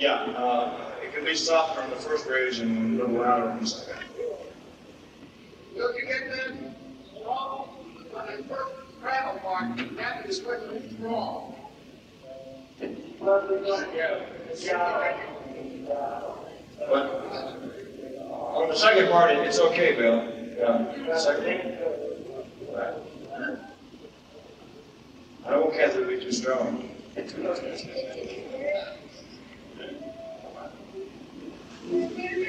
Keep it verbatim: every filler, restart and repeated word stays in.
Yeah, uh, it can be soft on the first raise and a little louder on the second. Look, you get that wrong on the first gravel part, that is what is wrong. Yeah. But on the second part, it's okay, Bill. Yeah. Second. Right. I don't want Kathy to be too strong. Thank you.